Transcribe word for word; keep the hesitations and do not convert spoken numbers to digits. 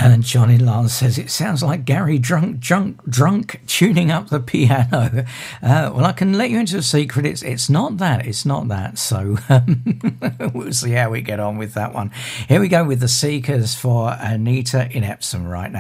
And Johnny Lance says, it sounds like Gary drunk, drunk, drunk tuning up the piano. Uh, well, I can let you into a secret. It's it's not that. It's not that. So um, we'll see how we get on with that one. Here we go with the Seekers for Anita in Epsom right now.